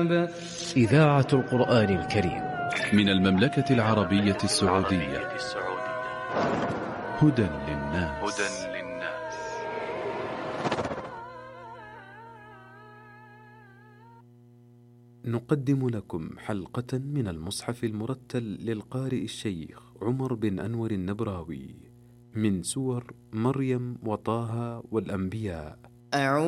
الذنب. إذاعة القرآن الكريم من المملكة العربية السعودية. هدى للناس. نقدم لكم حلقة من المصحف المرتل للقارئ الشيخ عمر بن أنور النبراوي من سور مريم وطه والأنبياء.